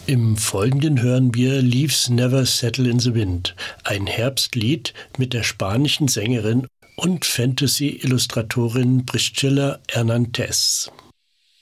Im Folgenden hören wir Leaves Never Settle in the Wind, ein Herbstlied mit der spanischen Sängerin und Fantasy-Illustratorin Priscilla Hernández.